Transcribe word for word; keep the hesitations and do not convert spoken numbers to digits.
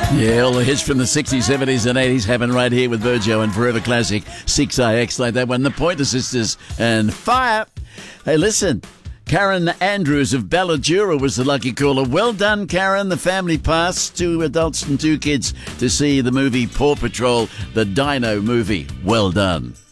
Yeah, all the hits from the sixties, seventies and eighties happen right here with Virgio and Forever Classic six I X, like that one. The Pointer Sisters and Fire. Hey, listen, Karen Andrews of Balladura was the lucky caller. Well done, Karen. The family passed, two adults and two kids, to see the movie Paw Patrol, the Dino movie. Well done.